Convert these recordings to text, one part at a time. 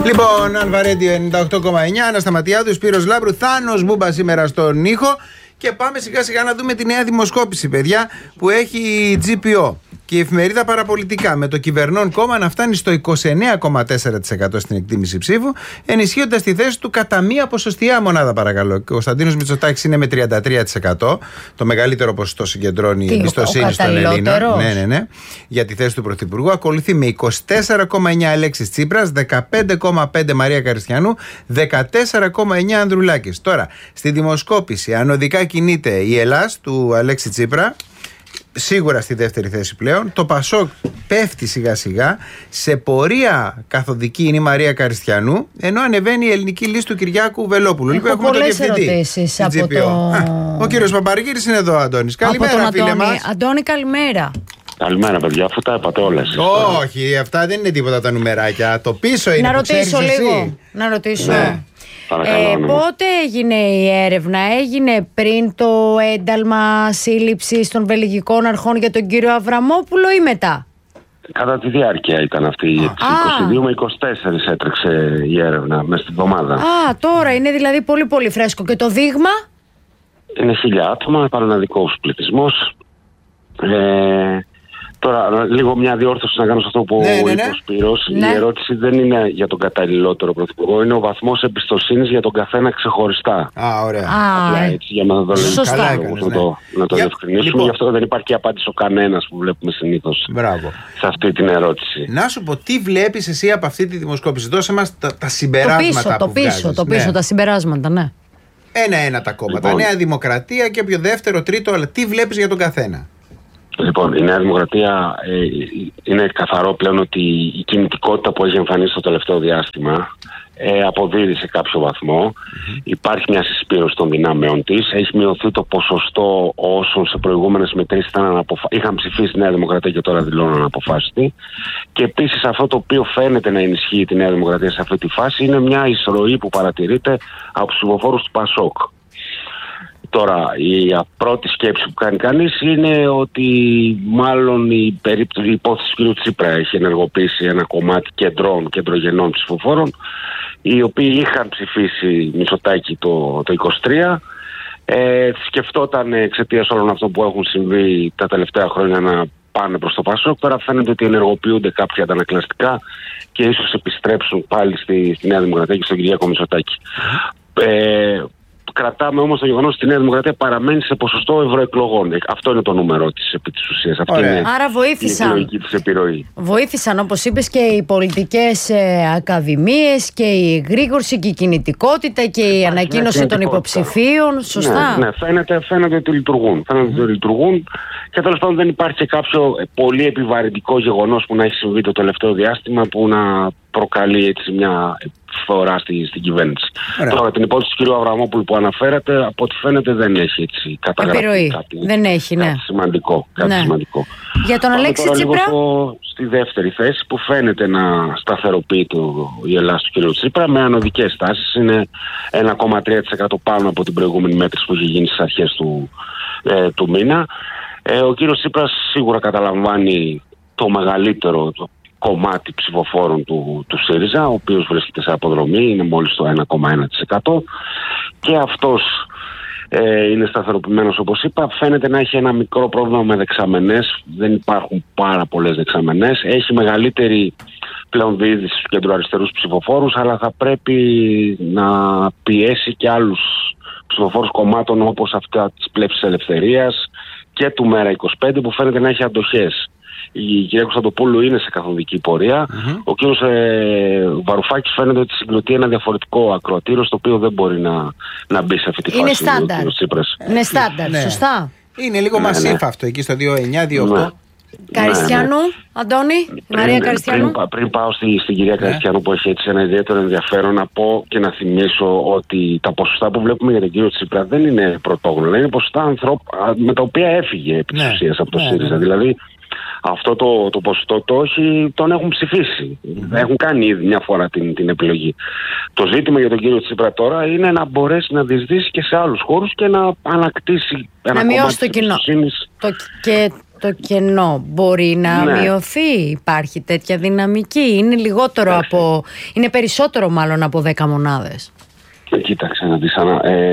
Λοιπόν, Αλβαρέντιο 98,9, Ανασταματιάδου, Σπύρος Λάμπρου, Θάνος Μπούμπα σήμερα στον ήχο. Και πάμε σιγά σιγά να δούμε τη νέα δημοσκόπηση, παιδιά, που έχει η GPO και η εφημερίδα Παραπολιτικά, με το κυβερνών κόμμα να φτάνει στο 29,4% στην εκτίμηση ψήφου, ενισχύοντας τη θέση του κατά μία ποσοστιαία μονάδα, παρακαλώ. Ο Κωνσταντίνος Μητσοτάκης είναι με 33%. Το μεγαλύτερο ποσοστό συγκεντρώνει η εμπιστοσύνη στον Ελλήνα. Ναι. Για τη θέση του Πρωθυπουργού. Ακολουθεί με 24,9% Αλέξης Τσίπρας, 15,5% Μαρία Καριστιανού, 14,9% Ανδρουλάκης. Τώρα, στη δημοσκόπηση ανωδικά κινείται η Ελλάς του Αλέξη Τσίπρα, σίγουρα στη δεύτερη θέση πλέον. Το Πασόκ πέφτει σιγά σιγά. Σε πορεία καθοδική είναι η Μαρία Καριστιανού, ενώ ανεβαίνει η ελληνική λύση του Κυριάκου Βελόπουλου. Έχω πολλές ερωτήσεις από το... Ο κύριος Παπαργύρης είναι εδώ, Αντώνης. Καλημέρα, φίλε μας. Αντώνη, καλημέρα. Καλημέρα, παιδιά, αφού τα είπατε όλες. Όχι, αυτά δεν είναι τίποτα τα νουμεράκια. Το πίσω είναι. Να ρωτήσω λίγο. Να ρωτήσω. Ναι. Πότε έγινε η έρευνα? Έγινε πριν το ένταλμα σύλληψης των βελγικών αρχών για τον κύριο Αβραμόπουλο ή μετά? Κατά τη διάρκεια ήταν αυτή. 22 με 24 έτρεξε η έρευνα μέσα στην εβδομάδα. Τώρα είναι δηλαδή πολύ πολύ φρέσκο. Και το δείγμα? Είναι 1000 άτομα, παραναδικός πληθυσμός. Τώρα, λίγο μια διόρθωση να κάνω σε αυτό που είπε ο Σπύρος. Ναι. Η ερώτηση δεν είναι για τον καταλληλότερο πρωθυπουργό, είναι ο βαθμός εμπιστοσύνης για τον καθένα ξεχωριστά. Ωραία. Απλά έτσι, για μεθοδολογικούς να το διευκρινίσουμε. Λοιπόν. Γι' αυτό δεν υπάρχει απάντηση ο κανένας που βλέπουμε συνήθως σε αυτή την ερώτηση. Να σου πω, τι βλέπεις εσύ από αυτή τη δημοσκόπηση? Δώσε μας τα συμπεράσματα. Το πίσω, τα συμπεράσματα, ναι. Ένα-ένα τα κόμματα. Λοιπόν. Νέα Δημοκρατία και όποιο δεύτερο, τρίτο, αλλά τι βλέπεις για τον καθένα? Λοιπόν, η Νέα Δημοκρατία είναι καθαρό πλέον ότι η κινητικότητα που έχει εμφανίσει στο τελευταίο διάστημα αποδίδει σε κάποιο βαθμό. Υπάρχει μια συσπήρωση των δυνάμεων της. Έχει μειωθεί το ποσοστό όσων σε προηγούμενες μετρήσεις είχαν ψηφίσει τη Νέα Δημοκρατία και τώρα δηλώνουν αναποφάσιστη. Και επίσης αυτό το οποίο φαίνεται να ενισχύει τη Νέα Δημοκρατία σε αυτή τη φάση είναι μια εισρωή που παρατηρείται από τους ψηφοφόρους του Πασόκ. Τώρα, η πρώτη σκέψη που κάνει κανείς είναι ότι μάλλον η υπόθεση του κ. Τσίπρα έχει ενεργοποιήσει ένα κομμάτι κεντρογενών ψηφοφόρων, οι οποίοι είχαν ψηφίσει Μητσοτάκη το 23, σκεφτόταν εξαιτίας όλων αυτών που έχουν συμβεί τα τελευταία χρόνια να πάνε προς το Πασόκ. Τώρα φαίνεται ότι ενεργοποιούνται κάποια αντανακλαστικά και ίσως επιστρέψουν πάλι στη Νέα Δημοκρατία και στον Κυριάκο Μητσοτάκη. Κρατάμε όμως το γεγονός ότι η Νέα Δημοκρατία παραμένει σε ποσοστό ευρωεκλογών. Αυτό είναι το νούμερο της επί της ουσίας. Αυτή είναι άρα βοήθησαν. Η λογική της επιρροή. Βοήθησαν, όπως είπες, και οι πολιτικές ακαδημίες και η εγρήγορση και η κινητικότητα και η ανακοίνωση των υποψηφίων. Σωστά. Ναι, φαίνεται ότι λειτουργούν. Και τέλος πάντων δεν υπάρχει και κάποιο πολύ επιβαρυντικό γεγονός που να έχει συμβεί το τελευταίο διάστημα που να προκαλεί έτσι μια φορά στην κυβέρνηση. Τώρα την υπόθεση του κ. Αβραμόπουλου που αναφέρατε, από ό,τι φαίνεται δεν έχει έτσι καταγραφεί κάτι. Δεν έχει, ναι. Κάτι σημαντικό. Για τον Αλέξη Τσίπρα. Στη δεύτερη θέση που φαίνεται να σταθεροποιεί η Ελλάδα του κ. Τσίπρα με ανωδικές τάσεις. Είναι 1,3% πάνω από την προηγούμενη μέτρηση που είχε γίνει στις αρχές του μήνα. Ο κ. Τσίπρας σίγουρα καταλαμβάνει το μεγαλύτερο κομμάτι ψηφοφόρων του ΣΥΡΙΖΑ, ο οποίος βρίσκεται σε αποδρομή, είναι μόλις το 1,1%, και αυτός είναι σταθεροποιημένος, όπως είπα. Φαίνεται να έχει ένα μικρό πρόβλημα με δεξαμενές, δεν υπάρχουν πάρα πολλές δεξαμενές, έχει μεγαλύτερη πλέον διείσδυση στους κεντροαριστερούς ψηφοφόρους, αλλά θα πρέπει να πιέσει και άλλους ψηφοφόρους κομμάτων όπως αυτά της Πλεύσης Ελευθερίας και του ΜΕΡΑ25 που φαίνεται να έχει αντοχές. Η κυρία Κωνσταντοπούλου είναι σε καθοδική πορεία. Ο κύριος Βαρουφάκης φαίνεται ότι συγκροτεί ένα διαφορετικό ακροατήριο στο οποίο δεν μπορεί να μπει σε αυτή τη φάση. Είναι στάνταρ. Είναι στάνταρ, ναι. Σωστά. Είναι λίγο μασίφ αυτό εκεί στο 2,9-2,8. Καριστιανού, Αντώνη, Μαρία Καριστιανού. Πριν πάω στην κυρία Καριστιανού που έχει έτσι ένα ιδιαίτερο ενδιαφέρον, να πω και να θυμίσω ότι τα ποσοστά που βλέπουμε για τον κύριο Τσίπρα δεν είναι πρωτόγνωρα. Είναι ποσοστά με τα οποία έφυγε επί της ουσίας από το ΣΥΡΙΖΑ. Δηλαδή αυτό το ποσοστό τον έχουν ψηφίσει. Έχουν κάνει ήδη μια φορά την επιλογή. Το ζήτημα για τον κύριο Τσίπρα τώρα είναι να μπορέσει να διεισδύσει και σε άλλους χώρους και να ανακτήσει ένα κομμάτι της εμπιστοσύνης. Και το κενό μπορεί να μειωθεί? Υπάρχει τέτοια δυναμική? Είναι λιγότερο είναι περισσότερο μάλλον από 10 μονάδες? Κοίταξε να δεις,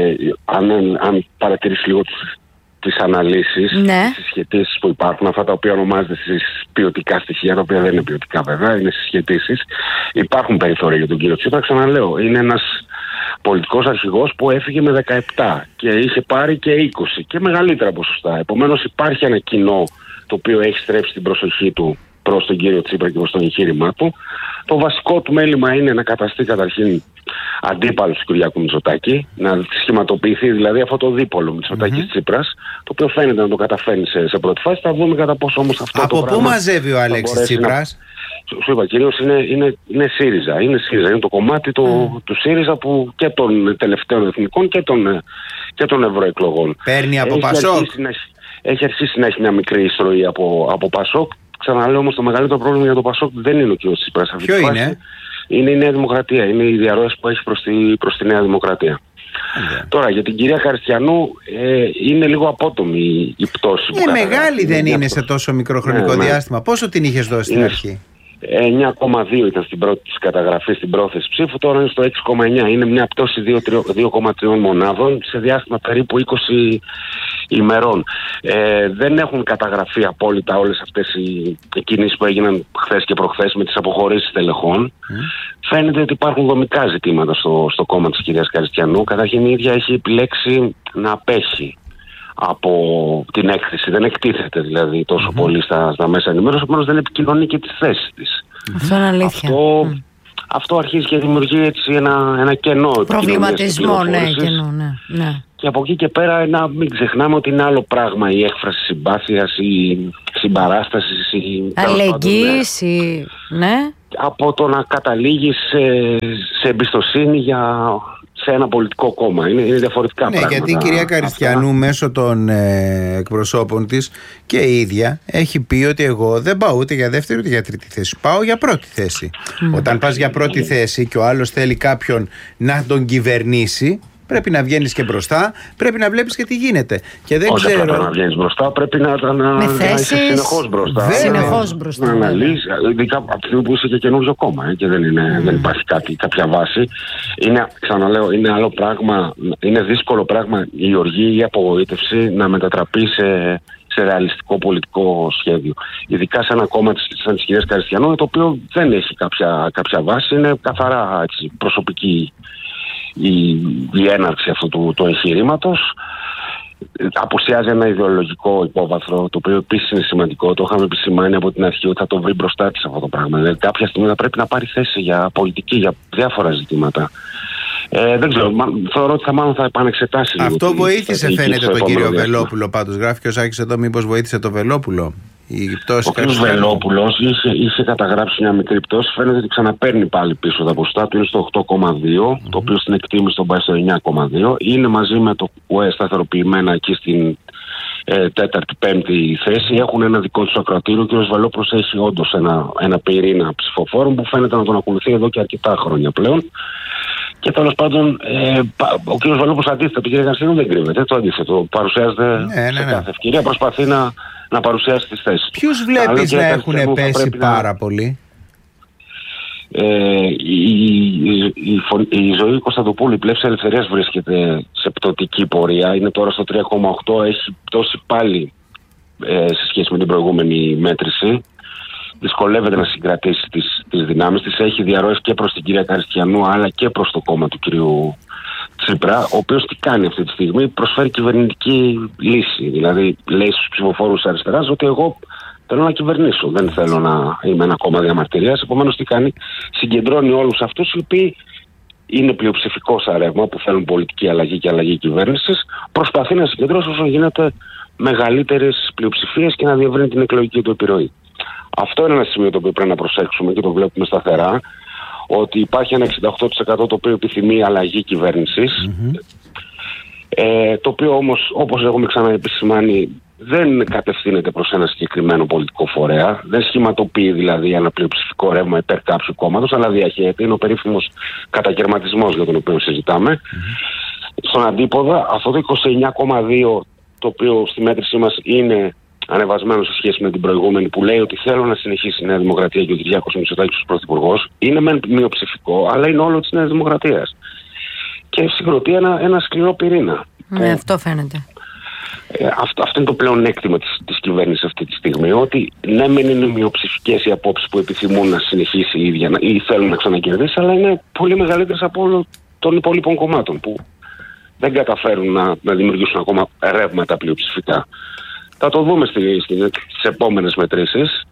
αν παρατηρήσεις λίγο τις αναλύσεις, τις συσχετήσεις που υπάρχουν, αυτά τα οποία ονομάζονται ποιοτικά στοιχεία, τα οποία δεν είναι ποιοτικά βέβαια, είναι συσχετήσεις. Υπάρχουν περιθώρια για τον κύριο Τσίπρα, ξαναλέω. Είναι ένας πολιτικός αρχηγός που έφυγε με 17 και είχε πάρει και 20 και μεγαλύτερα ποσοστά. Επομένως υπάρχει ένα κοινό το οποίο έχει στρέψει την προσοχή του προς τον κύριο Τσίπρα και προς το εγχείρημά του. Το βασικό του μέλημα είναι να καταστεί καταρχήν αντίπαλος του Κυριάκου Μητσοτάκη, να σχηματοποιηθεί δηλαδή αυτό το δίπολο Μητσοτάκης-Τσίπρας, το οποίο φαίνεται να το καταφέρνει σε πρώτη φάση. Θα δούμε κατά πόσο όμως αυτό από το πράγμα. Από πού μαζεύει ο Αλέξης Τσίπρας? Σου είπα, κυρίως είναι ΣΥΡΙΖΑ. Είναι το κομμάτι του ΣΥΡΙΖΑ που και των τελευταίων εθνικών και των ευρωεκλογών. Παίρνει από Πασόκ. Έχει αρχίσει να έχει μια μικρή εισρωή από Πασόκ. Ξαναλέω όμως, το μεγαλύτερο πρόβλημα για το Πασόκ δεν είναι ο κ. Τσίπρας. Ποιο είναι? Είναι η Νέα Δημοκρατία. Είναι οι διαρροές που έχει προς τη Νέα Δημοκρατία. Τώρα για την κυρία Χαριστιανού είναι λίγο απότομη η πτώση. Μεγάλη δεν είναι σε τόσο μικρό χρονικό διάστημα? Πόσο την είχες δώσει στην αρχή? 9,2 ήταν στην πρώτη της καταγραφή, στην πρόθεση ψήφου, τώρα είναι στο 6,9. Είναι μια πτώση 2,3 μονάδων σε διάστημα περίπου 20 ημερών. Δεν έχουν καταγραφεί απόλυτα όλες αυτές οι κινήσεις που έγιναν χθες και προχθές με τις αποχωρήσεις τελεχών. Φαίνεται ότι υπάρχουν δομικά ζητήματα στο κόμμα της κυρίας Χαριστιανού. Καταρχήν η ίδια έχει επιλέξει να απέχει από την έκθεση, δεν εκτίθεται δηλαδή τόσο πολύ στα μέσα ενημέρωσης, επομένως δεν επικοινωνεί και τις θέσεις της. Αυτό είναι αλήθεια. Αυτό αρχίζει και δημιουργεί έτσι ένα κενό. Προβληματισμό, κενό, ναι. Και από εκεί και πέρα μην ξεχνάμε ότι είναι άλλο πράγμα η έκφραση συμπάθειας, η συμπαράσταση, η αλληλεγγύης, ναι. Από το να καταλήγει σε εμπιστοσύνη σε ένα πολιτικό κόμμα. Είναι διαφορετικά πράγματα. Ναι, γιατί η κυρία Χαριστιανού μέσω των εκπροσώπων της και η ίδια έχει πει ότι εγώ δεν πάω ούτε για δεύτερη ούτε για τρίτη θέση. Πάω για πρώτη θέση. Όταν πας για πρώτη θέση και ο άλλος θέλει κάποιον να τον κυβερνήσει, πρέπει να βγαίνεις και μπροστά, πρέπει να βλέπεις και τι γίνεται. Και δεν όχι ξέρω. Πρέπει να βγαίνεις μπροστά, πρέπει να είσαι συνεχώς μπροστά. Συνεχώς μπροστά. Να αναλύσεις, ειδικά από τη στιγμή που είσαι και καινούργιο κόμμα και δεν υπάρχει κάποια βάση. Ξαναλέω, είναι άλλο πράγμα, είναι δύσκολο πράγμα η οργή ή η απογοήτευση να μετατραπεί σε ρεαλιστικό πολιτικό σχέδιο. Ειδικά σε ένα κόμμα σαν της κυρίας Χαριστιανού, το οποίο δεν έχει κάποια βάση, είναι καθαρά έτσι, προσωπική η έναρξη αυτού του εγχειρήματος. Απουσιάζει ένα ιδεολογικό υπόβαθρο, το οποίο επίσης είναι σημαντικό. Το είχαμε επισημάνει από την αρχή ότι θα το βρει μπροστά της αυτό το πράγμα. Δηλαδή, κάποια στιγμή θα πρέπει να πάρει θέση για πολιτική, για διάφορα ζητήματα. Δεν ξέρω, θεωρώ ότι μάλλον θα επανεξετάσει λίγο. Αυτό βοήθησε, φαίνεται, τον κύριο Βελόπουλο. Πάντως, γράφει και ο Σάκης εδώ, μήπως βοήθησε το Βελόπουλο. Ο κ. Βελόπουλος είχε καταγράψει μια μικρή πτώση. Φαίνεται ότι ξαναπαίρνει πάλι πίσω τα ποσοστά του. Είναι στο 8,2, το οποίο στην εκτίμηση τον πάει στο 9,2. Είναι μαζί με το ΚΟΕ σταθεροποιημένα εκεί στην τέταρτη-πέμπτη θέση. Έχουν ένα δικό του ακροατήριο. Ο κ. Βελόπουλος έχει όντως ένα πυρήνα ψηφοφόρων που φαίνεται να τον ακολουθεί εδώ και αρκετά χρόνια πλέον. Και τέλος πάντων, ο κ. Βελόπουλος αντίθετα από την κυρία Χαριστιανού δεν κρύβεται. Το αντίθετο. Παρουσιάζεται σε κάθε ευκαιρία. Προσπαθεί να παρουσιάσει τις θέσεις. Ποιους βλέπεις να έχουν πέσει πάρα πολύ? Η Ζωή Κωνσταντοπούλου, η Πλεύση Ελευθερίας, βρίσκεται σε πτωτική πορεία. Είναι τώρα στο 3,8. Έχει πτώσει πάλι σε σχέση με την προηγούμενη μέτρηση. Δυσκολεύεται να συγκρατήσει τις δυνάμεις της. Έχει διαρροές και προς την κυρία Χαριστιανού αλλά και προς το κόμμα του κυρίου Τσίπρα, ο οποίος τι κάνει αυτή τη στιγμή? Προσφέρει κυβερνητική λύση. Δηλαδή λέει στους ψηφοφόρους αριστεράς ότι εγώ θέλω να κυβερνήσω, δεν θέλω να είμαι ένα κόμμα διαμαρτυρίας. Επομένως τι κάνει? Συγκεντρώνει όλους αυτούς οι οποίοι είναι πλειοψηφικό σαν ρεύμα, που θέλουν πολιτική αλλαγή και αλλαγή κυβέρνησης. Προσπαθεί να συγκεντρώσει όσο γίνεται μεγαλύτερες πλειοψηφίες και να διευρύνει την εκλογική του επιρροή. Αυτό είναι ένα σημείο το οποίο πρέπει να προσέξουμε και το βλέπουμε σταθερά, ότι υπάρχει ένα 68% το οποίο επιθυμεί αλλαγή κυβέρνησης, το οποίο όμως, όπως έχουμε ξαναεπισημάνει, δεν κατευθύνεται προς ένα συγκεκριμένο πολιτικό φορέα, δεν σχηματοποιεί δηλαδή ένα πλειοψηφικό ρεύμα υπέρ κάποιου κόμματος, αλλά διαχέεται, είναι ο περίφημος κατακαιρματισμός για τον οποίο συζητάμε. Στον αντίποδα, αυτό το 29,2 το οποίο στη μέτρησή μας είναι ανεβασμένο σε σχέση με την προηγούμενη, που λέει ότι θέλω να συνεχίσει η Νέα Δημοκρατία και ο Κυριάκος Μητσοτάκης ως πρωθυπουργός. Είναι μεν μειοψηφικό, αλλά είναι όλο της Νέας Δημοκρατίας. Και συγκροτεί ένα σκληρό πυρήνα. Ναι, αυτό φαίνεται. Αυτό είναι το πλεονέκτημα της κυβέρνησης αυτή τη στιγμή. Ότι ναι, μεν είναι μειοψηφικές οι απόψεις που επιθυμούν να συνεχίσει η ίδια ή θέλουν να ξανακερδίσει, αλλά είναι πολύ μεγαλύτερες από όλων των υπόλοιπων κομμάτων που δεν καταφέρουν να δημιουργήσουν ακόμα ρεύματα πλειοψηφικά. Θα το δούμε στις επόμενες μετρήσεις.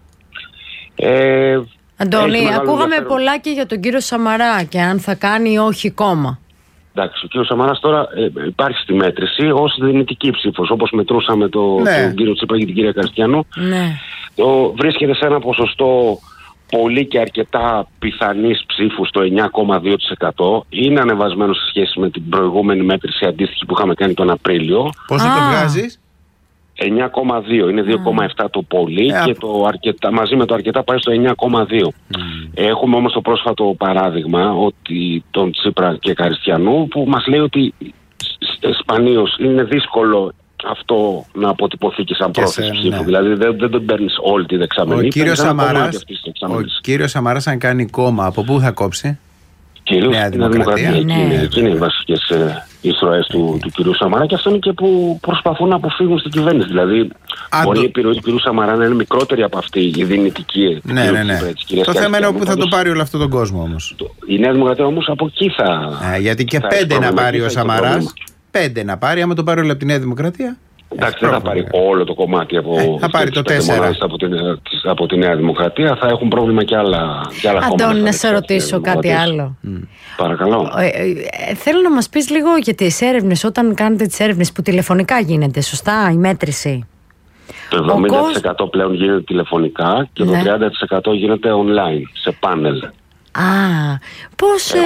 Αντώνη, ακούγαμε πολλά και για τον κύριο Σαμαρά και αν θα κάνει ή όχι κόμμα. Εντάξει, ο κύριος Σαμαράς τώρα υπάρχει στη μέτρηση ως δυνητική ψήφος, όπως μετρούσαμε τον κύριο Τσίπρα και την κυρία Καριστιανού. Ναι. Βρίσκεται σε ένα ποσοστό πολύ και αρκετά πιθανής ψήφου στο 9,2%. Είναι ανεβασμένο σε σχέση με την προηγούμενη μέτρηση αντίστοιχη που είχαμε κάνει τον Απρίλιο. Πόσο το βγάζεις? 9,2, είναι 2,7 το πολύ και μαζί με το αρκετά πάει στο 9,2. Έχουμε όμως το πρόσφατο παράδειγμα ότι τον Τσίπρα και Καριστιανού που μας λέει ότι σπανίως είναι δύσκολο αυτό να αποτυπωθεί και σαν πρόθεση ψήφου. Ναι. Δηλαδή δεν τον παίρνεις όλη τη δεξαμενή. Ο κύριος Σαμαράς αν κάνει κόμμα, από πού θα κόψει? Κυρίως Νέα Δημοκρατία. Εκεί είναι οι βασικές εισρωές του κυρίου Σαμαρά και αυτό είναι και που προσπαθούν να αποφύγουν στην κυβέρνηση. Δηλαδή, μπορεί η επιρροή του κυρίου Σαμαρά να είναι μικρότερη από αυτή η δυνητική. Ναι. Το θέμα είναι όπου θα το πάρει όλο αυτόν τον κόσμο όμως. Η Νέα Δημοκρατία όμως από εκεί θα. Γιατί και 5 να πάρει ο Σαμαράς. 5 να πάρει, άμα το πάρει όλο από τη Νέα Δημοκρατία. Εντάξει, δεν θα πάρει όλο το κομμάτι θα πάρει το 4 από τη Νέα Δημοκρατία. Θα έχουν πρόβλημα και άλλα κόμματα. Αντώνη, να σε ρωτήσω κάτι άλλο. Παρακαλώ. Θέλω να μας πεις λίγο για τις έρευνες, όταν κάνετε τις έρευνες που τηλεφωνικά γίνεται, σωστά, η μέτρηση. Το 70% πλέον γίνεται τηλεφωνικά και το 30% γίνεται online, σε πάνελ. Πώς